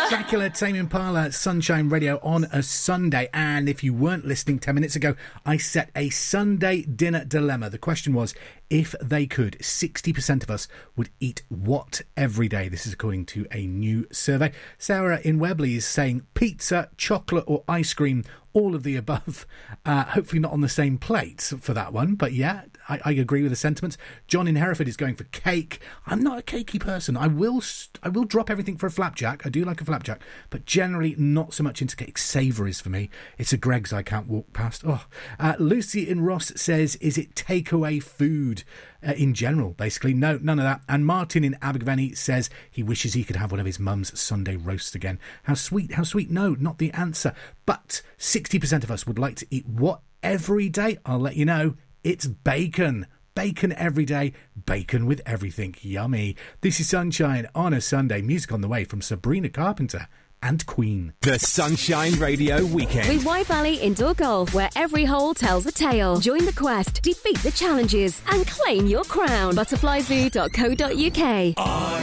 Dracula, Tame Impala, Sunshine Radio on a Sunday. And if you weren't listening 10 minutes ago, I set a Sunday dinner dilemma. The question was, if they could, 60% of us would eat what every day? This is according to a new survey. Sarah in Webley is saying pizza, chocolate or ice cream, all of the above. Hopefully not on the same plate for that one, but yeah, I agree with the sentiments. John in Hereford is going for cake. I'm not a cakey person. I will drop everything for a flapjack. I do like a flapjack, but generally not so much into cake. Savouries for me. It's a Greggs I can't walk past. Lucy in Ross says, is it takeaway food in general, basically? No, none of that. And Martin in Abergavenny says he wishes he could have one of his mum's Sunday roasts again. How sweet, how sweet. No, not the answer. But 60% of us would like to eat what every day? I'll let you know. It's bacon. Bacon every day. Bacon with everything. Yummy. This is Sunshine on a Sunday. Music on the way from Sabrina Carpenter and Queen. The Sunshine Radio Weekend. With Wye Valley Indoor Golf, where every hole tells a tale. Join the quest, defeat the challenges, and claim your crown. Butterflyzoo.co.uk.